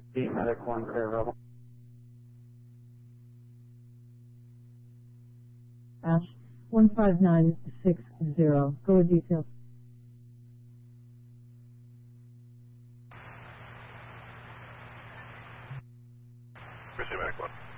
Medic 1, clear Rebel. Ash 15960, go with details. Medic 1.